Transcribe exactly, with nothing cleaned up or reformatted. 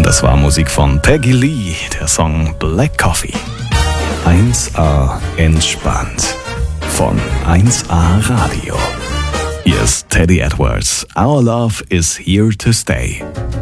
Und das war Musik von Peggy Lee, der Song Black Coffee. eins A entspannt von eins A Radio. Hier ist Teddy Edwards. Our love is here to stay.